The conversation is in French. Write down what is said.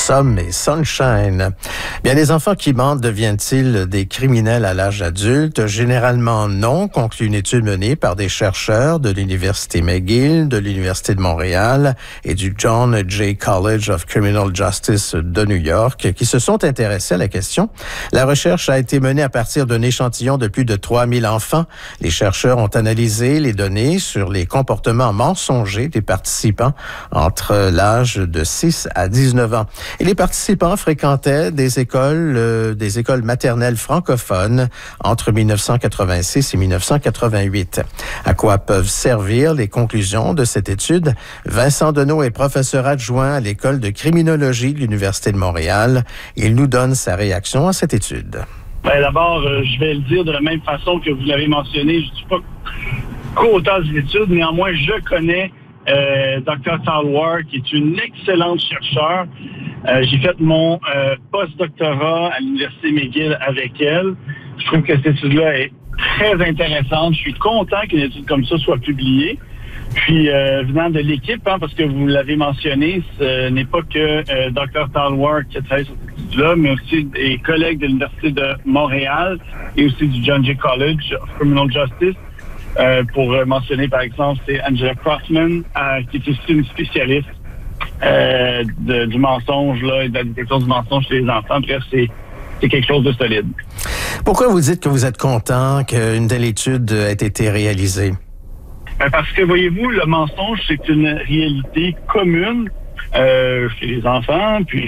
Somme et Sunshine. Bien, les enfants qui mentent deviennent-ils des criminels à l'âge adulte? Généralement non, conclut une étude menée par des chercheurs de l'Université McGill, de l'Université de Montréal et du John Jay College of Criminal Justice de New York, qui se sont intéressés à la question. La recherche a été menée à partir d'un échantillon de plus de 3000 enfants. Les chercheurs ont analysé les données sur les comportements mensongers des participants entre l'âge de 6 à 19 ans. Et les participants fréquentaient des écoles maternelles francophones entre 1986 et 1988. À quoi peuvent servir les conclusions de cette étude? Vincent Deneau est professeur adjoint à l'École de criminologie de l'Université de Montréal. Il nous donne sa réaction à cette étude. Bien, d'abord, je vais le dire de la même façon que vous l'avez mentionné. Je ne suis pas co-auteur des études, néanmoins, je connais Dr. Talwar, qui est une excellente chercheure. J'ai fait mon post-doctorat à l'Université McGill avec elle. Je trouve que cette étude-là est très intéressante. Je suis content qu'une étude comme ça soit publiée. Puis, venant de l'équipe, parce que vous l'avez mentionné, ce n'est pas que Dr. Talwar qui a travaillé sur cette étude-là, mais aussi des collègues de l'Université de Montréal et aussi du John Jay College of Criminal Justice. Pour mentionner, par exemple, c'est Angela Crossman, qui est aussi une spécialiste du mensonge là, et de la détection du mensonge chez les enfants. Bref, c'est quelque chose de solide. Pourquoi vous dites que vous êtes content qu'une telle étude ait été réalisée? Parce que, voyez-vous, le mensonge, c'est une réalité commune chez les enfants, puis